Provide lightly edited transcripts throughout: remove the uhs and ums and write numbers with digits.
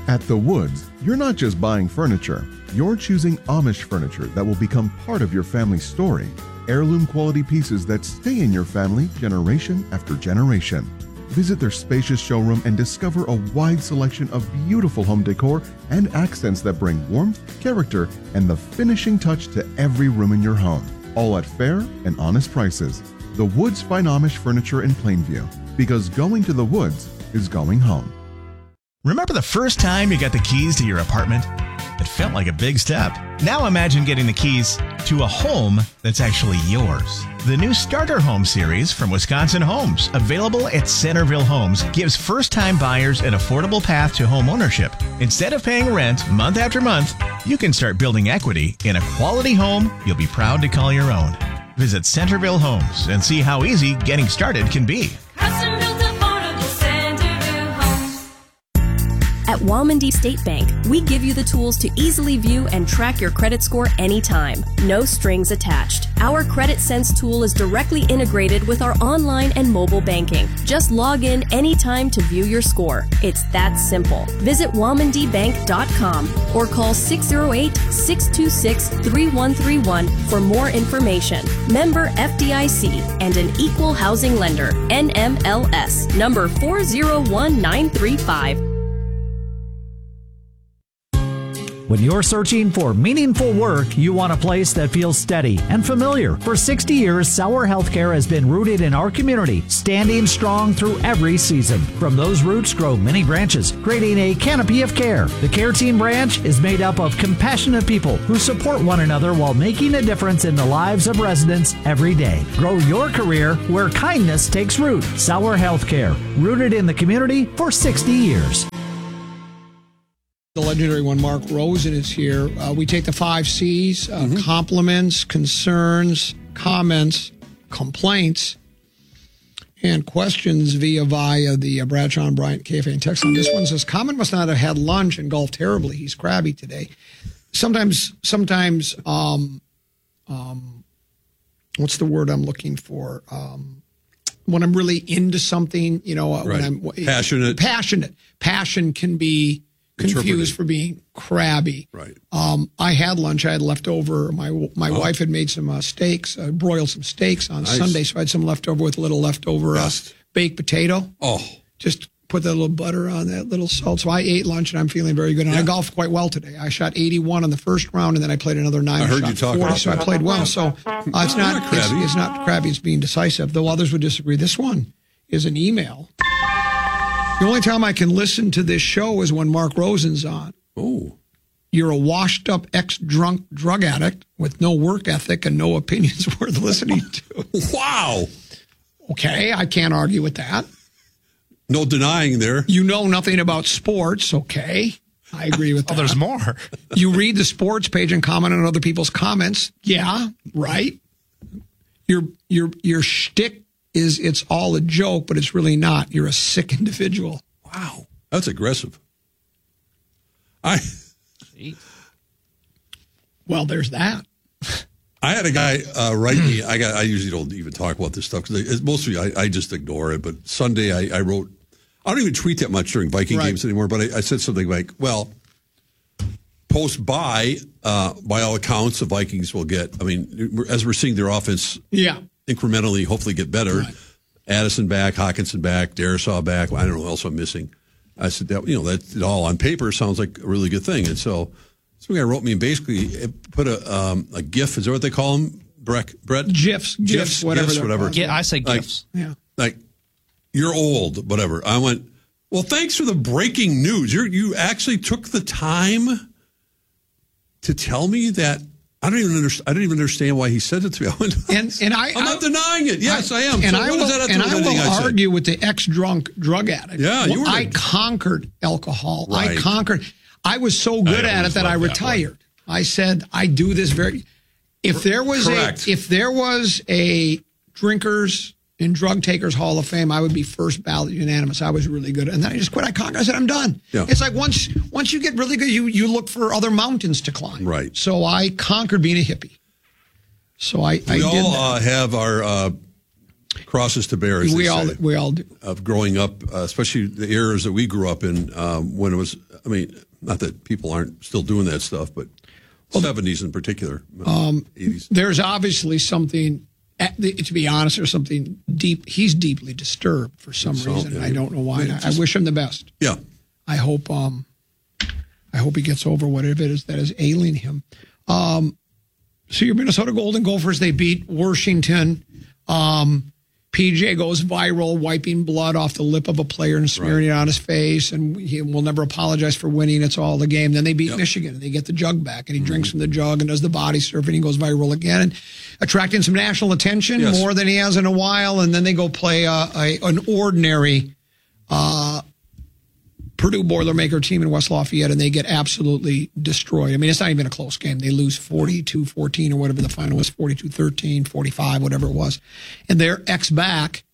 At The Woods, you're not just buying furniture, you're choosing Amish furniture that will become part of your family's story. Heirloom quality pieces that stay in your family generation after generation. Visit their spacious showroom and discover a wide selection of beautiful home decor and accents that bring warmth, character, and the finishing touch to every room in your home. All at fair and honest prices. The Woods Fine Amish Furniture in Plainview. Because going to The Woods is going home. Remember the first time you got the keys to your apartment? It felt like a big step. Now imagine getting the keys to a home that's actually yours. The new Starter Home series from Wisconsin Homes, available at Centerville Homes, gives first-time buyers an affordable path to home ownership. Instead of paying rent month after month, you can start building equity in a quality home you'll be proud to call your own. Visit Centerville Homes and see how easy getting started can be. At Walmondie State Bank, we give you the tools to easily view and track your credit score anytime. No strings attached. Our Credit Sense tool is directly integrated with our online and mobile banking. Just log in anytime to view your score. It's that simple. Visit WalmondieBank.com or call 608-626-3131 for more information. Member FDIC and an equal housing lender. NMLS number 401935. When you're searching for meaningful work, you want a place that feels steady and familiar. For 60 years, Sauer Healthcare has been rooted in our community, standing strong through every season. From those roots grow many branches, creating a canopy of care. The Care Team branch is made up of compassionate people who support one another while making a difference in the lives of residents every day. Grow your career where kindness takes root. Sauer Healthcare, rooted in the community for 60 years. The legendary one, Mark Rosen, is here. We take the 5 C's, compliments, concerns, comments, complaints, and questions via the Bradshaw and Bryant KFAN text line. This one says, Common must not have had lunch and golfed terribly. He's crabby today. Sometimes, what's the word I'm looking for? When I'm really into something, right. when I'm passionate. Passion can be confused for being crabby. Right. I had lunch. I had leftover. My wife had made some steaks, broiled some steaks on Sunday, so I had some leftover with a little leftover baked potato. Oh. Just put that little butter on that, little salt. So I ate lunch, and I'm feeling very good. And I golfed quite well today. I shot 81 on the first round, and then I played another 9. I heard you talk about so that. I played well. So it's not crabby. It's not crabby. It's being decisive, though others would disagree. This one is an email. The only time I can listen to this show is when Mark Rosen's on. Oh. You're a washed-up ex-drunk drug addict with no work ethic and no opinions worth listening to. Wow. Okay, I can't argue with that. No denying there. You know nothing about sports. Okay, I agree with that. Oh, there's more. You read the sports page and comment on other people's comments. Yeah, right. Your shtick is it's all a joke, but it's really not. You're a sick individual. Wow. That's aggressive. Well, there's that. I had a guy write me. I usually don't even talk about this stuff because mostly I just ignore it. But Sunday I wrote, I don't even tweet that much during Viking games anymore, but I said something like, well, post by all accounts, the Vikings will get, as we're seeing their offense incrementally hopefully get better. Right. Addison back, Hawkinson back, Darisaw back. I don't know what else I'm missing. I said that that all on paper sounds like a really good thing. And so some guy wrote me and basically put a GIF. Is that what they call them, Brett? GIFs, whatever. Yeah, I say GIFs. Like you're old, whatever. I went, well, thanks for the breaking news. You actually took the time to tell me that. I don't even understand why he said it to me. I went, I'm not denying it. Yes, I am. And so I will argue with the ex-drunk drug addict. Yeah, I conquered alcohol. Right. I was so good at it that I retired. I said I do this If there was a drinkers and drug takers Hall of Fame, I would be first ballot unanimous. I was really good, and then I just quit. I conquered. I said I'm done. Yeah. It's like once you get really good, you look for other mountains to climb. Right. So I conquered being a hippie. So I did all have our crosses to bear. As we all do. Of growing up, especially the eras that we grew up in, when it was. I mean, not that people aren't still doing that stuff, but 70s in particular, 80s. There's obviously something. To be honest, there's something deep. He's deeply disturbed for some reason. Yeah, I don't know why. I wish him the best. Yeah. I hope he gets over whatever it is that is ailing him. So your Minnesota Golden Gophers, they beat Washington. PJ goes viral, wiping blood off the lip of a player and smearing it on his face, and he will never apologize for winning. It's all the game. Then they beat Michigan, and they get the jug back, and he drinks from the jug and does the body surf, and he goes viral again, and attracting some national attention more than he has in a while. And then they go play an ordinary Purdue Boilermaker team in West Lafayette, and they get absolutely destroyed. I mean, it's not even a close game. They lose 42-14 or whatever the final was, 42-13, 45, whatever it was. And their ex-back,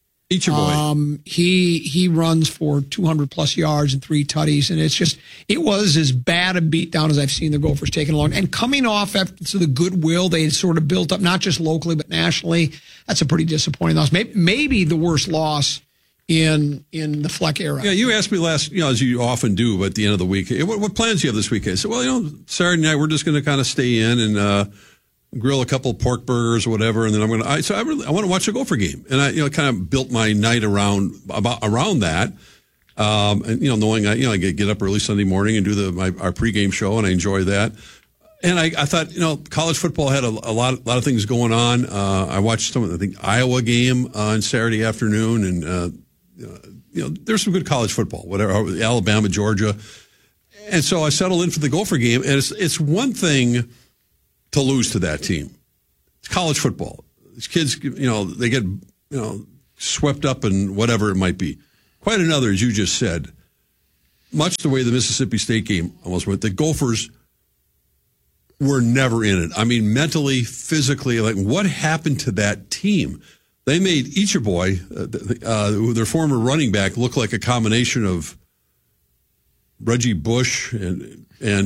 he runs for 200-plus yards and 3 tutties, and it was as bad a beatdown as I've seen the Gophers taken along. And coming off after the goodwill they had sort of built up, not just locally but nationally, that's a pretty disappointing loss. Maybe the worst loss in the Fleck era. Yeah, you asked me last, as you often do at the end of the week, what plans do you have this weekend? I said, well, Saturday night we're just going to kind of stay in and grill a couple pork burgers or whatever, and then I want to watch a Gopher game, and I kind of built my night around that, and knowing I get up early Sunday morning and do our pregame show, and I enjoy that. And I thought, college football had a lot of things going on. I watched the Iowa game on Saturday afternoon, and there's some good college football, whatever, Alabama, Georgia. And so I settled in for the Gopher game, and it's one thing to lose to that team. It's college football. These kids, they get, swept up in whatever it might be. Quite another, as you just said, much the way the Mississippi State game almost went, the Gophers were never in it. I mean, mentally, physically, like what happened to that team? They made Icheboy, their former running back, look like a combination of Reggie Bush and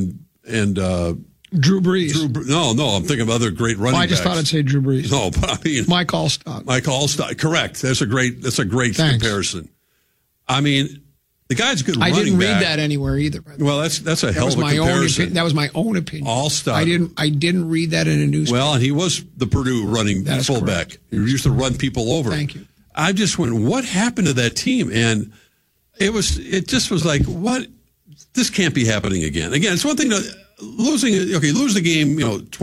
Drew Brees. No, I'm thinking of other great running backs. I just thought I'd say Drew Brees. No, but I mean Mike Allstott. Correct. That's a great comparison. I mean, the guy's a good running back. I didn't read that anywhere either. By the way. Well, that's a hell of a comparison. That was my own opinion. Allstott. I didn't read that in a newspaper. Well, and he was the Purdue running fullback. Correct. He used to run people over. Thank you. I just went, what happened to that team? And it just was like, what? This can't be happening again. Again, it's one thing to lose the game,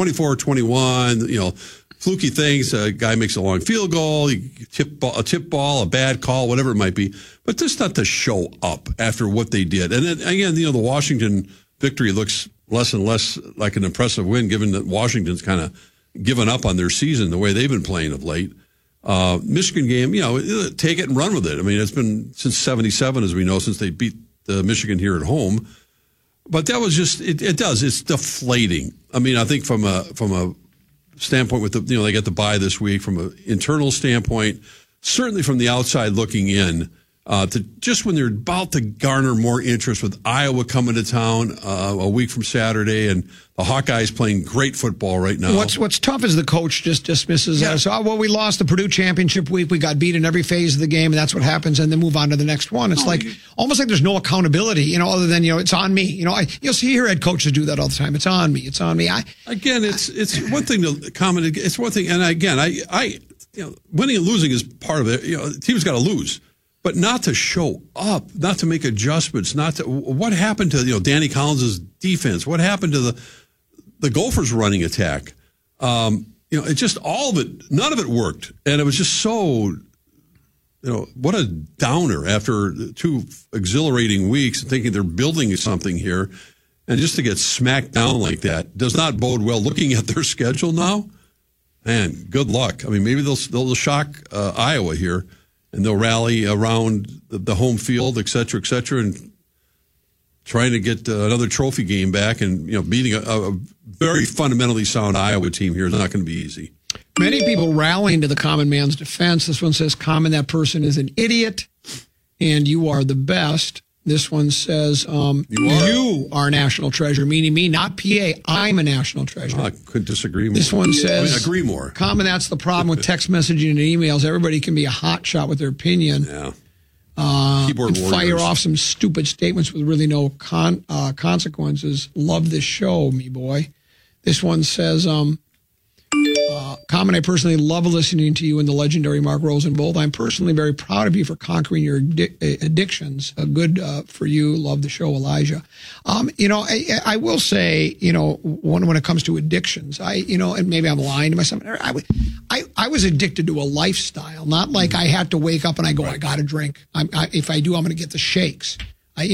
24-21, fluky things. A guy makes a long field goal, a tip ball, a bad call, whatever it might be. But just not to show up after what they did. And then, again, the Washington victory looks less and less like an impressive win, given that Washington's kind of given up on their season the way they've been playing of late. Michigan game, take it and run with it. I mean, it's been since 77, as we know, since they beat Michigan here at home. But that was just, it's deflating. I mean, I think from a standpoint with they get the bye this week, from an internal standpoint, certainly from the outside looking in, to just when they're about to garner more interest with Iowa coming to town a week from Saturday, and the Hawkeyes playing great football right now. What's tough is the coach just dismisses us. We lost the Purdue championship week. We got beat in every phase of the game, and that's what happens, and then move on to the next one. It's almost like there's no accountability, other than, it's on me. You'll see your head coaches do that all the time. It's on me. It's on me. It's one thing to comment. It's one thing, and again, winning and losing is part of it. The team's got to lose. But not to show up, not to make adjustments, what happened to Danny Collins' defense? What happened to the Gophers' running attack? It just all of it, none of it worked, and it was just so, what a downer after 2 exhilarating weeks, thinking they're building something here, and just to get smacked down like that does not bode well. Looking at their schedule now, man, good luck. I mean, maybe they'll shock Iowa here. And they'll rally around the home field, et cetera, and trying to get another trophy game back. And, beating a very fundamentally sound Iowa team here is not going to be easy. Many people rallying to the common man's defense. This one says, Common, that person is an idiot, and you are the best. This one says, you are a national treasure, meaning me, not PA. I'm a national treasure. I couldn't disagree more. This one says, agree more. Common, that's the problem with text messaging and emails. Everybody can be a hot shot with their opinion. Yeah. Keyboard warriors. Fire off some stupid statements with really no consequences. Love this show, me boy. This one says, Common, I personally love listening to you and the legendary Mark Rosenbold. I'm personally very proud of you for conquering your addictions. Good for you. Love the show, Elijah. I will say, when it comes to addictions, and maybe I'm lying to myself. I was addicted to a lifestyle, not like I had to wake up and I go, I got to drink. If I do, I'm going to get the shakes. I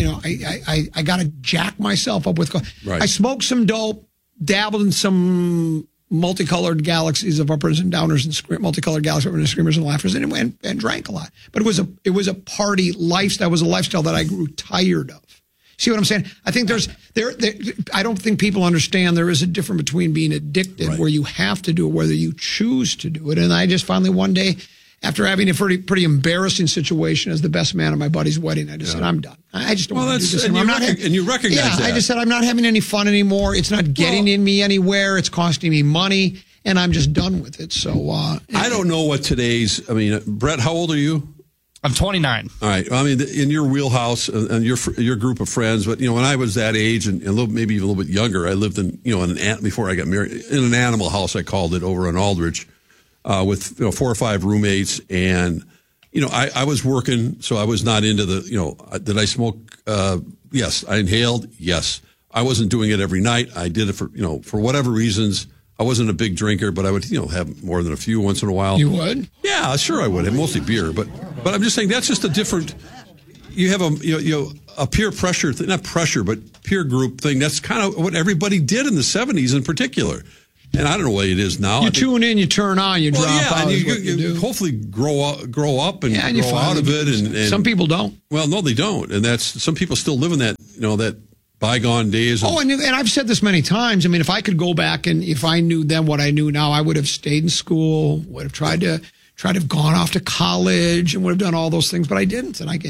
got to jack myself up with. Right. I smoked some dope, dabbled in some multicolored galaxies of uppers and downers and multicolored galaxies of screamers and laughers and drank a lot. But it was a party lifestyle. It was a lifestyle that I grew tired of. See what I'm saying? I think I don't think people understand there is a difference between being addicted, where you have to do it, whether you choose to do it. And I just finally one day, after having a pretty embarrassing situation as the best man at my buddy's wedding, I just said, I'm done. I just don't want to do this anymore. And you recognize that. I just said, I'm not having any fun anymore. It's not getting in me anywhere. It's costing me money, and I'm just done with it. So I don't know what Brett, how old are you? I'm 29. All right. I mean, in your wheelhouse and your group of friends, but when I was that age and maybe even a little bit younger, I lived in before I got married in an animal house, I called it, over in Aldrich. With 4 or 5 roommates, and I was working, so I was not into the did I smoke? Yes. I inhaled. Yes. I wasn't doing it every night. I did it for whatever reasons. I wasn't a big drinker, but I would have more than a few once in a while. You would? Yeah, sure I would. And mostly beer, but I'm just saying that's just a different. You have a peer pressure, not pressure, but peer group thing. That's kind of what everybody did in the 70s in particular. And I don't know what it is now. You tune in, you turn on, you drop out. And you hopefully grow up and grow out of it. And some people don't. Well, no, they don't. And some people still live in that, that bygone days. And I've said this many times. I mean, if I could go back and if I knew then what I knew now, I would have stayed in school, would have tried to have gone off to college, and would have done all those things, but I didn't. And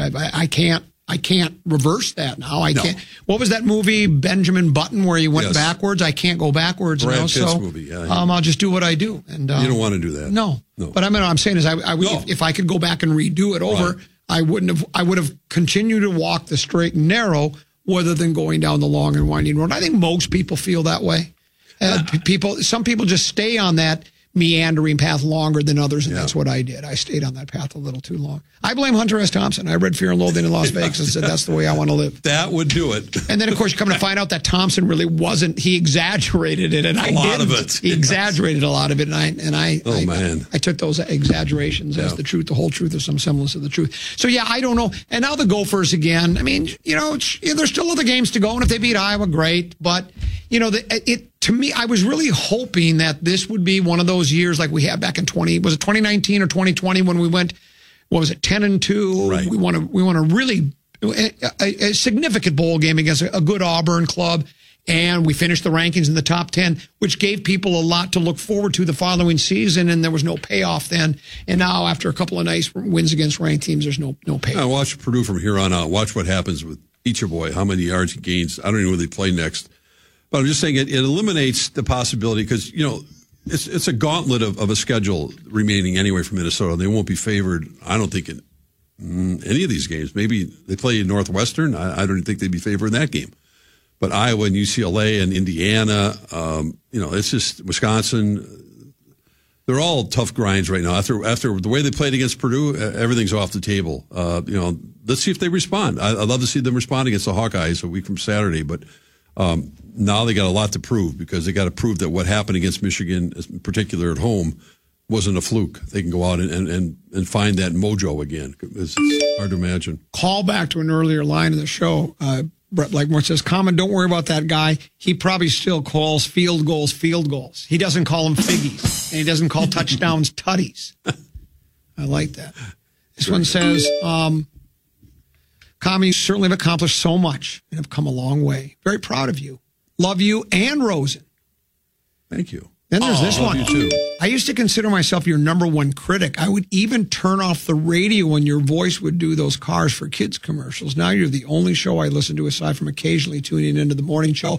I can't reverse that now. I can't. What was that movie, Benjamin Button, where he went backwards? I can't go backwards Brad now. Pitt's movie. Yeah. I'll just do what I do. And you don't want to do that. No. But what I'm saying is, if I could go back and redo it over, I would have continued to walk the straight and narrow rather than going down the long and winding road. I think most people feel that way. Some people just stay on that meandering path longer than others, and that's what I did. I stayed on that path a little too long. I blame Hunter S. Thompson. I read Fear and Loathing in Las Vegas and said that's the way I want to live. That would do it. And then, of course, you come to find out that Thompson really wasn't. He exaggerated it, and I didn't. He exaggerated a lot of it, and I took those exaggerations as the truth, the whole truth, or some semblance of the truth. So yeah, I don't know. And now the Gophers again. I mean, there's still other games to go, and if they beat Iowa, great. But to me, I was really hoping that this would be one of those years like we had back in 2019 or 2020 when we went, 10-2. Right. We won a really a significant bowl game against a good Auburn club, and we finished the rankings in the top 10, which gave people a lot to look forward to the following season. And there was no payoff then. And now, after a couple of nice wins against ranked teams, there's no payoff. I watch Purdue from here on out. Watch what happens with Teacher Boy. How many yards he gains? I don't even know where they play next. But I'm just saying it eliminates the possibility because, it's a gauntlet of a schedule remaining anyway for Minnesota. They won't be favored, I don't think, in any of these games. Maybe they play Northwestern. I don't think they'd be favored in that game. But Iowa and UCLA and Indiana, it's just Wisconsin. They're all tough grinds right now. After the way they played against Purdue, everything's off the table. Let's see if they respond. I'd love to see them respond against the Hawkeyes a week from Saturday, but now they got a lot to prove because they got to prove that what happened against Michigan, in particular at home, wasn't a fluke. They can go out and find that mojo again. It's hard to imagine. Call back to an earlier line in the show. Brett Blackmore says, Common, don't worry about that guy. He probably still calls field goals. He doesn't call them figgies, and he doesn't call touchdowns tutties. I like that. This one says, Common, you certainly have accomplished so much and have come a long way. Very proud of you. Love you and Rosen. Thank you. Then there's this one. You too. I used to consider myself your number one critic. I would even turn off the radio when your voice would do those Cars for Kids commercials. Now you're the only show I listen to aside from occasionally tuning into the morning show.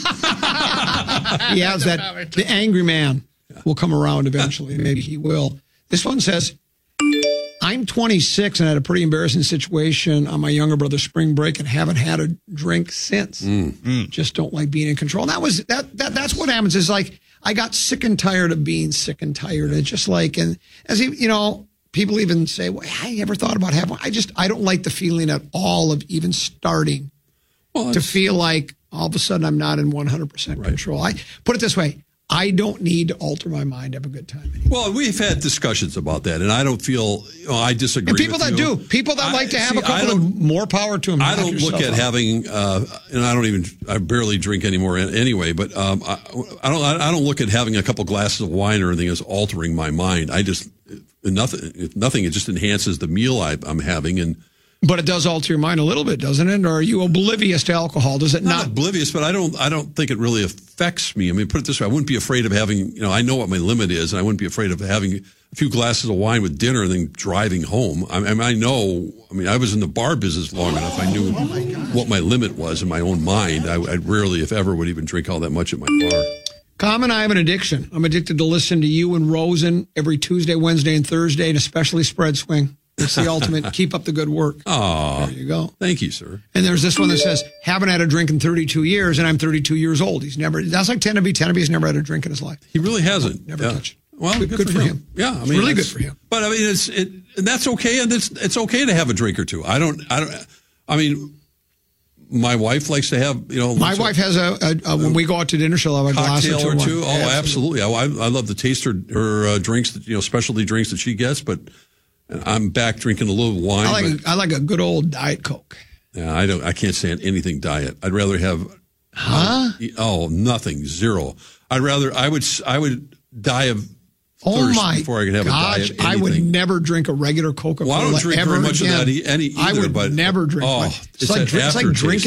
He has that. The angry man will come around eventually. Maybe he will. This one says, I'm 26 and had a pretty embarrassing situation on my younger brother's spring break and haven't had a drink since. Just don't like being in control. And that's what happens is like, I got sick and tired of being sick and tired. It's just like, and as you know, people even say, well, I never thought about having one. I don't like the feeling at all of even starting to feel like all of a sudden I'm not in 100% control. I put it this way. I don't need to alter my mind to have a good time anymore. Well, we've had discussions about that, and I don't feel, I disagree with you. And people that do. People that like to have a couple of more power to them. I don't look at having, and I barely drink anymore anyway, but I don't look at having a couple glasses of wine or anything as altering my mind. If nothing, it just enhances the meal I'm having. But it does alter your mind a little bit, doesn't it? Or are you oblivious to alcohol? Does it not? Not oblivious, but I don't think it really affects me. I mean, put it this way, I wouldn't be afraid of having, I know what my limit is, and I wouldn't be afraid of having a few glasses of wine with dinner and then driving home. I was in the bar business long enough. I knew what my limit was in my own mind. I rarely, if ever, would even drink all that much at my bar. Tom and I have an addiction. I'm addicted to listen to you and Rosen every Tuesday, Wednesday, and Thursday, and especially Spread Swing. It's the ultimate. Keep up the good work. Oh, there you go. Thank you, sir. And there's this one that says, haven't had a drink in 32 years, and I'm 32 years old. That's like Teneby. Teneby's never had a drink in his life. He really hasn't. Never touched it. Well, good for him. Yeah, it's really good for him. But I mean, and that's okay, and it's okay to have a drink or two. I mean, my wife likes to have, My wife has when we go out to dinner, she'll have a glass or two. Oh, absolutely. I love to taste her drinks, specialty drinks that she gets, but I'm back drinking a little wine. I like a good old Diet Coke. Yeah, I can't stand anything diet. I'd rather have nothing, zero. I would die of thirst before I could have a diet. Anything. I would never drink a regular Coca-Cola. Well, I don't drink very much of that either. I would never drink. Oh, it's like drinking